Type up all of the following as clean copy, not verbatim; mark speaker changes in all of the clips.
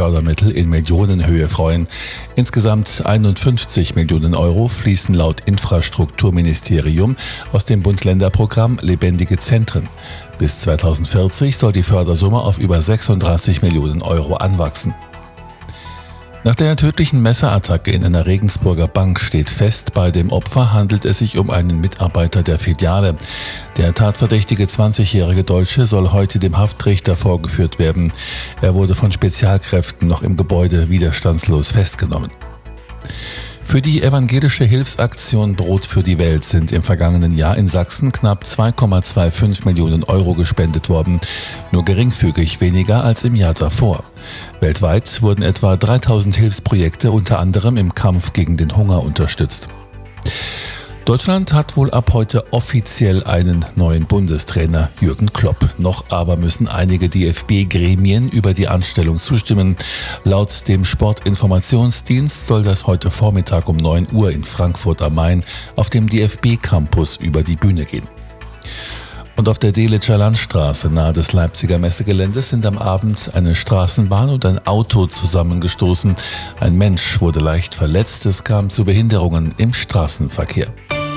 Speaker 1: Fördermittel in Millionenhöhe freuen. Insgesamt 51 Millionen Euro fließen laut Infrastrukturministerium aus dem Bund-Länder-Programm Lebendige Zentren. Bis 2040 soll die Fördersumme auf über 36 Millionen Euro anwachsen. Nach der tödlichen Messerattacke in einer Regensburger Bank steht fest, bei dem Opfer handelt es sich um einen Mitarbeiter der Filiale. Der tatverdächtige 20-jährige Deutsche soll heute dem Haftrichter vorgeführt werden. Er wurde von Spezialkräften noch im Gebäude widerstandslos festgenommen. Für die evangelische Hilfsaktion Brot für die Welt sind im vergangenen Jahr in Sachsen knapp 2,25 Millionen Euro gespendet worden, nur geringfügig weniger als im Jahr davor. Weltweit wurden etwa 3000 Hilfsprojekte unter anderem im Kampf gegen den Hunger unterstützt. Deutschland hat wohl ab heute offiziell einen neuen Bundestrainer, Jürgen Klopp. Noch aber müssen einige DFB-Gremien über die Anstellung zustimmen. Laut dem Sportinformationsdienst soll das heute Vormittag um 9 Uhr in Frankfurt am Main auf dem DFB-Campus über die Bühne gehen. Und auf der Delitzscher Landstraße nahe des Leipziger Messegeländes sind am Abend eine Straßenbahn und ein Auto zusammengestoßen. Ein Mensch wurde leicht verletzt, es kam zu Behinderungen im Straßenverkehr.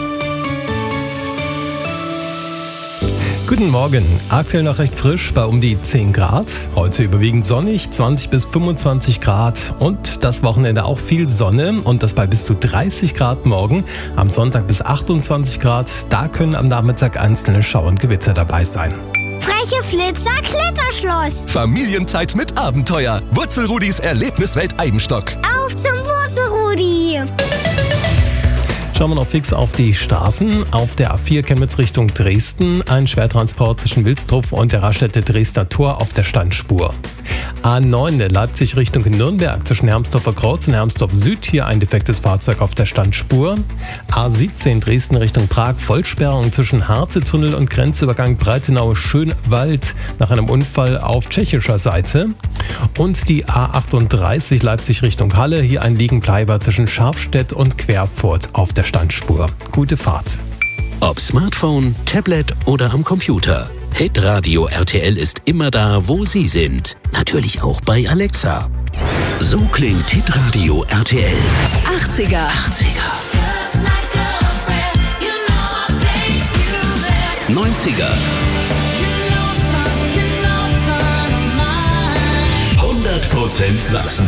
Speaker 2: Guten Morgen, aktuell noch recht frisch bei um die 10 Grad. Heute überwiegend sonnig, 20 bis 25 Grad und das Wochenende auch viel Sonne und das bei bis zu 30 Grad morgen. Am Sonntag bis 28 Grad, da können am Nachmittag einzelne Schauer und Gewitter dabei sein.
Speaker 3: Freche Flitzer, Kletterschloss.
Speaker 4: Familienzeit mit Abenteuer. Wurzelrudis Erlebniswelt Eibenstock.
Speaker 3: Auf zum Wurzelrudi.
Speaker 2: Schauen wir noch fix auf die Straßen. Auf der A4 Chemnitz Richtung Dresden ein Schwertransport zwischen Wilsdruff und der Raststätte Dresdner Tor auf der Standspur. A9 Leipzig Richtung Nürnberg zwischen Hermsdorfer Kreuz und Hermsdorf Süd. Hier ein defektes Fahrzeug auf der Standspur. A17 Dresden Richtung Prag Vollsperrung zwischen Harze-Tunnel und Grenzübergang Breitenau-Schönwald nach einem Unfall auf tschechischer Seite. Und die A38 Leipzig Richtung Halle. Hier ein Liegenbleiber zwischen Scharfstedt und Querfurt auf der Standspur. Gute Fahrt.
Speaker 5: Ob Smartphone, Tablet oder am Computer. Hitradio RTL ist immer da, wo Sie sind. Natürlich auch bei Alexa. So klingt Hitradio RTL.
Speaker 6: 80er.
Speaker 5: 90er. 100% Sachsen.